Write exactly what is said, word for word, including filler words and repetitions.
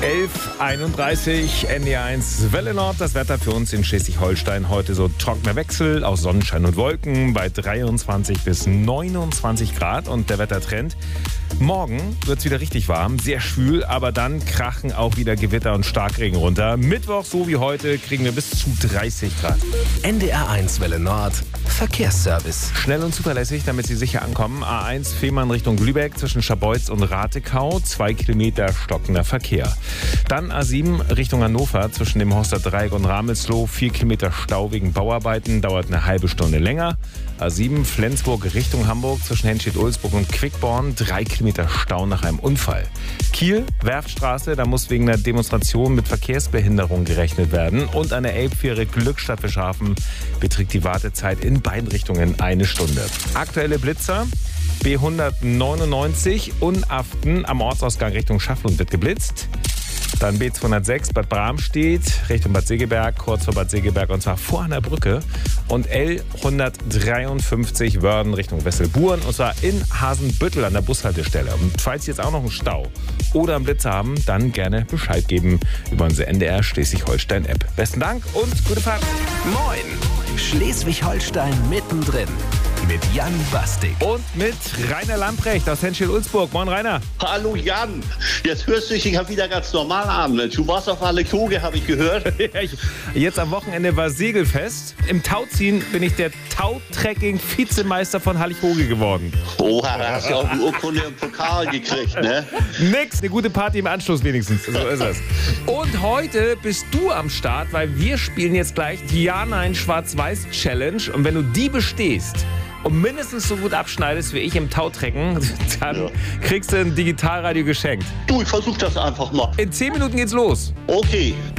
elf Uhr einunddreißig, N D R eins Welle Nord. Das Wetter für uns in Schleswig-Holstein heute so trockener Wechsel aus Sonnenschein und Wolken bei dreiundzwanzig bis neunundzwanzig Grad. Und der Wettertrend: morgen wird es wieder richtig warm, sehr schwül, aber dann krachen auch wieder Gewitter und Starkregen runter. Mittwoch, so wie heute, kriegen wir bis zu dreißig Grad. N D R eins Welle Nord, Verkehrsservice. Schnell und zuverlässig, damit Sie sicher ankommen. A eins Fehmarn Richtung Lübeck zwischen Scharbeutz und Ratekau, zwei Kilometer stockender Verkehr. Dann A sieben Richtung Hannover zwischen dem Horster Dreieck und Ramelsloh, vier Kilometer Stau wegen Bauarbeiten, dauert eine halbe Stunde länger. A sieben Flensburg Richtung Hamburg zwischen Henstedt-Ulzburg und Quickborn, drei Kilometer Stau nach einem Unfall. Kiel, Werftstraße, da muss wegen einer Demonstration mit Verkehrsbehinderung gerechnet werden. Und an der Elbfähre Glückstadt Fischhafen beträgt die Wartezeit in beiden Richtungen eine Stunde. Aktuelle Blitzer: B hundertneunundneunzig Unaften am Ortsausgang Richtung Schafflund wird geblitzt. Dann B zweihundertsechs Bad Bramstedt Richtung Bad Segeberg, kurz vor Bad Segeberg, und zwar vor einer Brücke. Und L hundertdreiundfünfzig Wörden Richtung Wesselburen, und zwar in Hasenbüttel an der Bushaltestelle. Und falls Sie jetzt auch noch einen Stau oder einen Blitzer haben, dann gerne Bescheid geben über unsere N D R Schleswig-Holstein-App. Besten Dank und gute Fahrt. Moin, Schleswig-Holstein mittendrin mit Jan Bastik. Und mit Rainer Lamprecht aus Henstedt-Ulzburg. Moin, Rainer. Hallo Jan, jetzt hörst du dich ja wieder ganz normal an. Du warst auf alle Koge, habe ich gehört. Jetzt am Wochenende war Segelfest. Im Tauziehen bin ich der Tautrekking-Vizemeister von Hallig-Hoge geworden. Oha, da hast du auch die Urkunde im Pokal gekriegt, ne? Nix, eine gute Party im Anschluss wenigstens. So ist es. Und heute bist du am Start, weil wir spielen jetzt gleich die Ja-Nein-Schwarz-Weiß-Challenge. Und wenn du die bestehst und mindestens so gut abschneidest wie ich im Tautrecken, dann ja. kriegst du ein Digitalradio geschenkt. Du, ich versuch das einfach mal. In zehn Minuten geht's los. Okay.